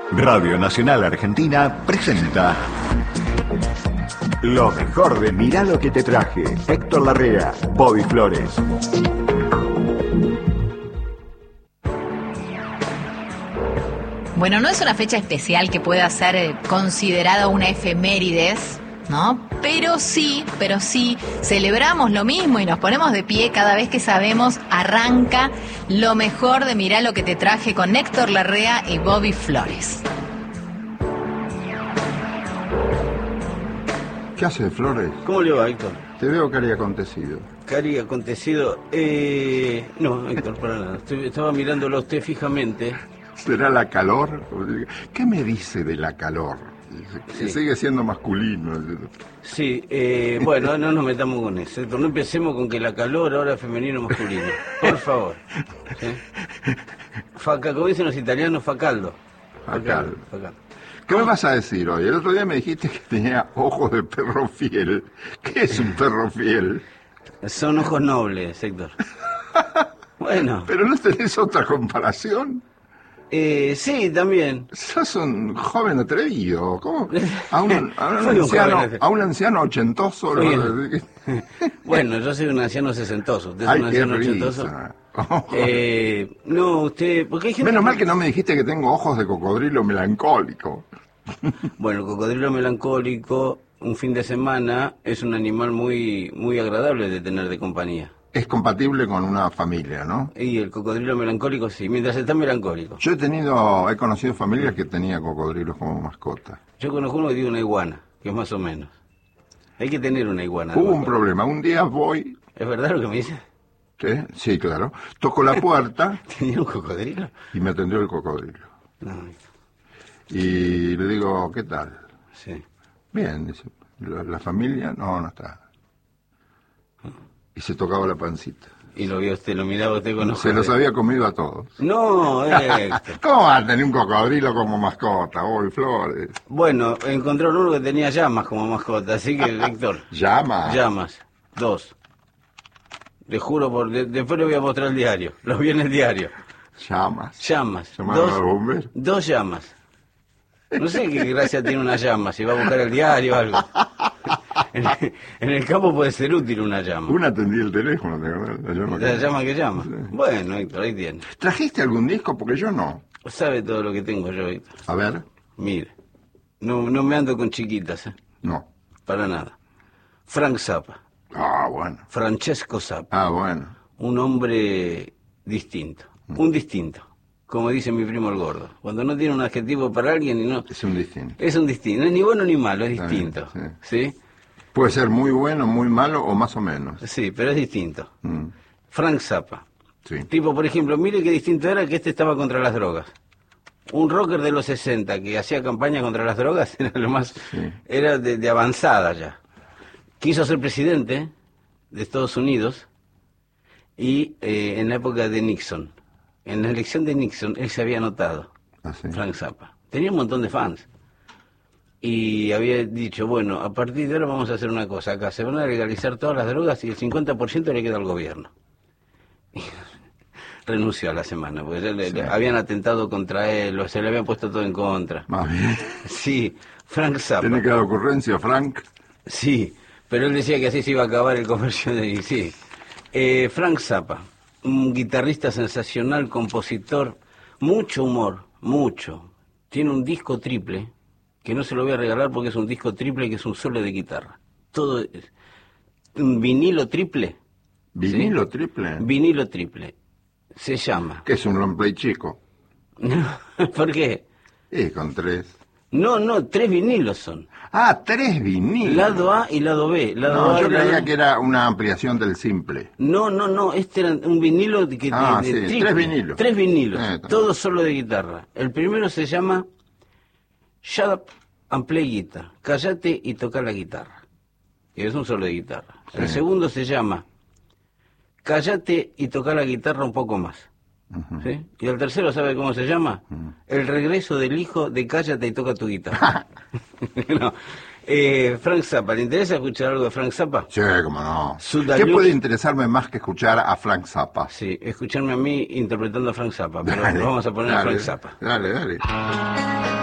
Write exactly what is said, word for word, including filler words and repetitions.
Radio Nacional Argentina presenta lo mejor de Mirá lo que te traje. Héctor Larrea, Bobby Flores. Bueno, no es una fecha especial que pueda ser considerada una efemérides, ¿no? Pero sí, pero sí, celebramos lo mismo y nos ponemos de pie cada vez que sabemos arranca lo mejor de Mirá lo que te traje con Héctor Larrea y Bobby Flores. ¿Qué hace, Flores? ¿Cómo le va, Héctor? Te veo cari acontecido. Cari acontecido. Eh... No, Héctor, para nada. Estoy, estaba mirándolo a usted fijamente. ¿Será la calor? ¿Qué me dice de la calor? Sí. Sigue siendo masculino. Sí, eh, bueno, no nos metamos con eso, Héctor. No empecemos con que la calor ahora es femenino o masculino. Por favor. ¿Sí? Faca, como dicen los italianos, facaldo. Facaldo. Facaldo. ¿Qué me vas a decir hoy? El otro día me dijiste que tenía ojos de perro fiel. ¿Qué es un perro fiel? Son ojos nobles, Héctor. Bueno. ¿Pero no tenés otra comparación? Eh, sí, también. Sos un joven atrevido. ¿Cómo? A un, a un, anciano, un a un anciano ochentoso. Lo... Bueno, yo soy un anciano sesentoso. ¿Usted es Ay, un anciano qué ochentoso? Oh. Eh, no, usted... Porque hay gente Menos que... mal que no me dijiste que tengo ojos de cocodrilo melancólico. Bueno, el cocodrilo melancólico, un fin de semana, es un animal muy, muy agradable de tener de compañía. Es compatible con una familia, ¿no? Y el cocodrilo melancólico sí, mientras está melancólico. Yo he tenido, he conocido familias que tenían cocodrilos como mascota. Yo conozco uno que tiene una iguana, que es más o menos. Hay que tener una iguana. Hubo un problema, un día voy... ¿Es verdad lo que me dice? ¿Sí? Sí, claro. Toco la puerta... ¿Tenía un cocodrilo? Y me atendió el cocodrilo. No. Y le digo, ¿qué tal? Sí. Bien, dice, la, la familia, no, no está. Y se tocaba la pancita. Y lo vio usted, lo miraba usted con ojos. Se los de... había comido a todos. No, Héctor. ¿Cómo va a tener un cocodrilo como mascota, Bobby Flores? Bueno, encontraron uno que tenía llamas como mascota, así que, Héctor. ¿Llamas? Llamas, dos. Le juro, por de, después le voy a mostrar el diario. Los vi en el diario. ¿Llamas? Llamas. ¿Llamaron dos, al bombero? Dos llamas. No sé qué gracia tiene una llama, si va a buscar el diario o algo. En, en el campo puede ser útil una llama. Una atendí el teléfono, ¿te acuerdas? La llama La que llama que llama. Sí. Bueno, Héctor, ahí tiene. ¿Trajiste algún disco? Porque yo no. ¿Sabe todo lo que tengo yo, Héctor? A ver. Mire, no, no me ando con chiquitas, ¿eh? No. Para nada. Frank Zappa. Ah, bueno. Francesco Zappa. Ah, bueno. Un hombre distinto. Mm. Un distinto. Como dice mi primo el gordo. Cuando no tiene un adjetivo para alguien y no... Es un distinto. Es un distinto. No es ni bueno ni malo, es distinto. Bien, sí. ¿Sí? Puede ser muy bueno, muy malo o más o menos. Sí, pero es distinto. Mm. Frank Zappa. Sí. Tipo, por ejemplo, mire qué distinto era que este estaba contra las drogas. Un rocker de los sesenta que hacía campaña contra las drogas era lo más... Sí. Era de, de avanzada ya. Quiso ser presidente de Estados Unidos y eh, en la época de Nixon. En la elección de Nixon él se había anotado. ¿Ah, sí? Frank Zappa. Tenía un montón de fans. Y había dicho, bueno, a partir de ahora vamos a hacer una cosa. Acá se van a legalizar todas las drogas y el cincuenta por ciento le queda al gobierno. Y renunció a la semana, porque ya le, sí. le habían atentado contra él, o se le habían puesto todo en contra. Más bien. Sí, Frank Zappa. ¿Tiene cada ocurrencia, Frank? Sí, pero él decía que así se iba a acabar el comercio de... Sí. Eh, Frank Zappa, un guitarrista sensacional, compositor, mucho humor, mucho. Tiene un disco triple, que no se lo voy a regalar porque es un disco triple que es un solo de guitarra. Todo es un vinilo triple. ¿Vinilo ¿sí? triple? Vinilo triple. Se llama. ¿Qué es un long play chico? ¿Por qué? Eh, con tres. No, no, tres vinilos son. Ah, tres vinilos. Lado A y lado B. Lado No, A yo y lado creía B. que era una ampliación del simple. No, no, no, este era un vinilo de, que, Ah, de, de sí, triple. tres vinilos. Tres vinilos, Eh, todos solo de guitarra. El primero se llama Shut Up and Play Guitar. Cállate y toca la guitarra. Que es un solo de guitarra. Sí. El segundo se llama Cállate y toca la guitarra un poco más. Uh-huh. ¿Sí? Y el tercero, ¿sabe cómo se llama? Uh-huh. El regreso del hijo de Cállate y toca tu guitarra. no. eh, Frank Zappa, ¿le interesa escuchar algo de Frank Zappa? Sí, cómo no. Suda ¿Qué Luz. puede interesarme más que escuchar a Frank Zappa? Sí, escucharme a mí interpretando a Frank Zappa, pero Dale, lo vamos a poner dale, a Frank Zappa. Dale, dale.